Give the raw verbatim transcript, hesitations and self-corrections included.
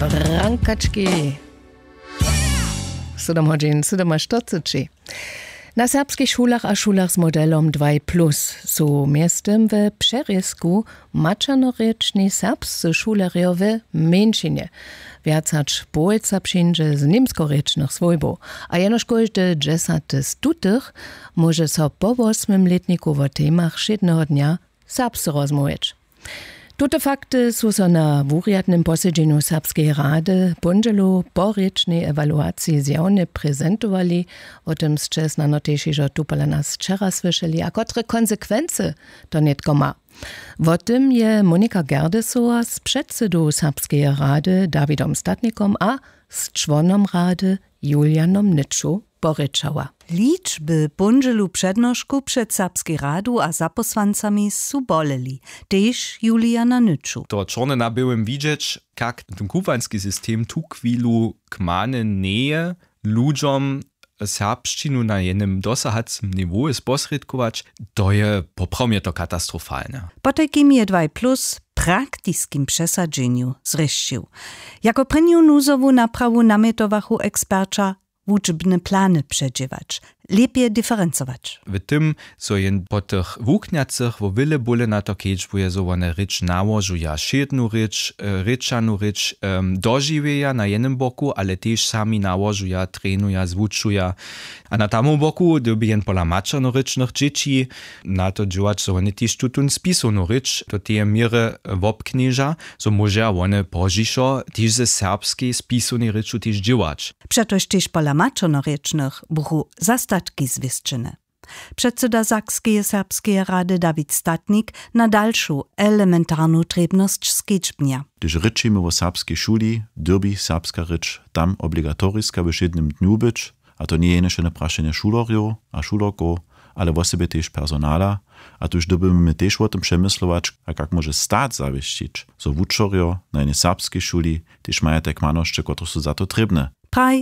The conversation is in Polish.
Rankački. Siedem hodin, siedem czterdzieści. Na serbskich szulach a szulach z modelom dwa plus są miastem w przerysku maczanoryczni serbscy szulerjo w mężczynie. Więcacz Polca przyjdzie z niemskorycznych swojbów, a jenoż każdy dziesiąty z tutych może so po ósmym letniku o temach jednego dnia serbscy rozmawiać. Tute fakty są so na wuriatnym posiedzeniu Serbskiej Rady Bundelu po rycznej ewaluacji zjawnie prezentowali, o tym z czesna notejszego tupala nas wczera słyszeli, a które konsekwencje to netko ma. O tym je Monika Gerdesowa z przedsedu Serbskiej Rady Dawidom Statnikom a z członom Rady Julianom Nitschu poryczała. Liczby Bundelu przednożku przed Serbskiej Radu a zaposłancami su boleli, też Juliana Nitschu. To czorne na byłem widzieć, jak ten kubański system tu chwilu kmane nähe ludziom serbszczynu na jednym dosahacym niveauju sposredkować, to je poprawnie to katastrofalne. Po takim je dwa plus praktiskim przesadzeniu zreszcił. Jako prynju nuzowu naprawu nametowachu ekspercza wuczebne plany przedziewać, lepiej diferencować. W tym, co jen po tych włókniacych wo wiele bóle na to kedźbuje, so one rycz nałożuja siednu rycz, ryczanu rycz um, dożywieja na jednym boku, ale też sami nałożuja, trenuja, zwuczuja. A na tamu boku doby jen pola maczanorycznych dzieci na to działać, so one też tutun spisunu rycz, to te mire wopknieża, so może one pożiszo też ze serbskiej spisuni ryczu też działać. Przetoż też pola maczanorycznych buchu zastatki z Wyszczyny. Przedseda Sakskiej Serbskiej Rady Dawid Statnik na dalszą elementarną trebność skiczbnia. Gdyż ryczymy o serbskiej szuli, derby serbska rycz tam obligatoryjska w jednym dniu być, a to nie jest na praszenie szulorjów a szulorków, ale w sobie też personala, a tuż dobimy też o tym przemyslować, a jak może stat zawieścić, so wuczorjo na jednej serbskiej szuli też mają te kmanoszcze, które są za to trebne. Praj